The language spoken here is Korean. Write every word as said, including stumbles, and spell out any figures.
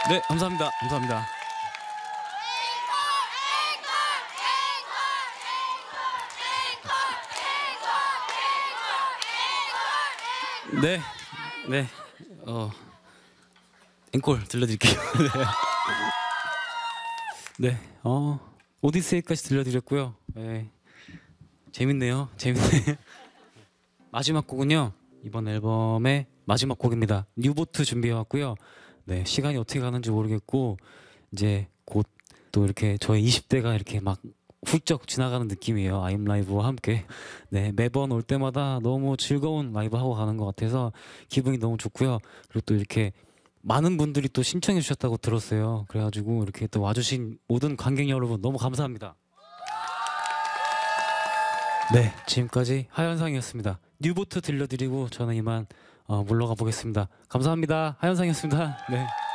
네, 감사합니다. 감사합니다. 네, 네, 어, 앵콜 들려드릴게요. 네, 네, 어, 오디세이까지 들려드렸고요. 네, 재밌네요, 재밌네. 마지막 곡은요, 이번 앨범의 마지막 곡입니다. 뉴보트 준비해왔고요. 네, 시간이 어떻게 가는지 모르겠고 이제 곧 또 이렇게 저의 이십 대가 이렇게 막 훌쩍 지나가는 느낌이에요. 아임 라이브와 함께. 네, 매번 올 때마다 너무 즐거운 라이브 하고 가는 것 같아서 기분이 너무 좋고요. 그리고 또 이렇게 많은 분들이 또 신청해 주셨다고 들었어요. 그래가지고 이렇게 또 와주신 모든 관객 여러분 너무 감사합니다. 네, 지금까지 하현상이었습니다. 뉴보트 들려드리고 저는 이만 어, 물러가 보겠습니다. 감사합니다. 하현상이었습니다. 네.